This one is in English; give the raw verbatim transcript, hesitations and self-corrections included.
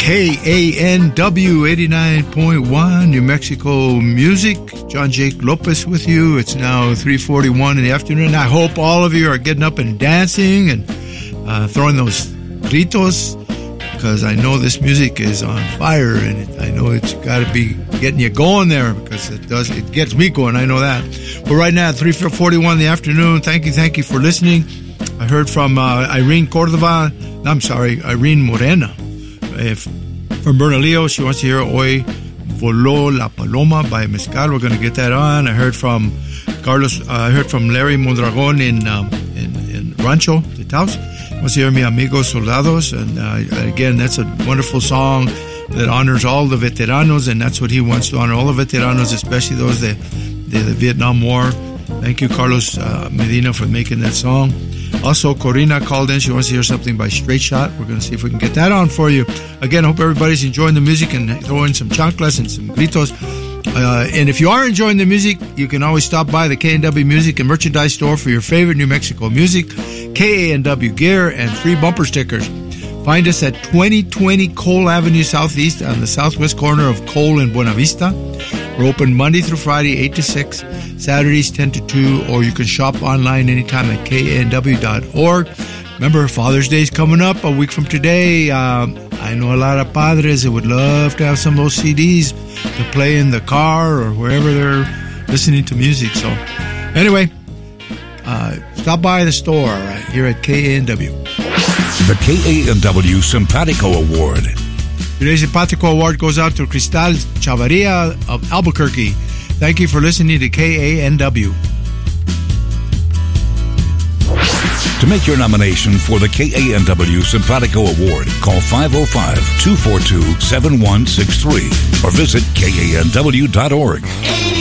K A N W eighty-nine point one, New Mexico Music. John Jake Lopez with you. It's now three forty-one in the afternoon. I hope all of you are getting up and dancing and uh, throwing those gritos, because I know this music is on fire, and it, I know it's got to be getting you going there, because it does. It gets me going. I know that. But right now, at three forty-one in the afternoon, thank you, thank you for listening. I heard from uh, Irene Cordova. I'm sorry, Irene Morena. If, from Bernalillo, she wants to hear Hoy Voló la Paloma by Mezcal. We're going to get that on. I heard from Carlos, uh, I heard from Larry Mondragon in, um, in, in Rancho de Taos. Wants to hear Mi Amigos Soldados. And uh, again, that's a wonderful song that honors all the veteranos, and that's what he wants to honor, all the veteranos, especially those that the, the Vietnam War. Thank you, Carlos uh, Medina, for making that song. Also, Corina called in. She wants to hear something by Straight Shot. We're going to see if we can get that on for you. Again, I hope everybody's enjoying the music and throw in some chanclas and some gritos. Uh, and if you are enjoying the music, you can always stop by the K N W Music and Merchandise Store for your favorite New Mexico music, K A N W gear, and free bumper stickers. Find us at twenty twenty Cole Avenue Southeast on the southwest corner of Cole and Buena Vista. We're open Monday through Friday, eight to six, Saturdays, ten to two, or you can shop online anytime at K A N W dot org. Remember, Father's Day is coming up a week from today. Um, I know a lot of padres that would love to have some of those C Ds to play in the car or wherever they're listening to music. So, anyway, uh, stop by the store right here at K A N W. The K A N W Simpatico Award. Today's Simpatico Award goes out to Cristal Chavarria of Albuquerque. Thank you for listening to K A N W. To make your nomination for the K A N W Simpatico Award, call five oh five, two four two, seven one six three or visit K A N W dot org.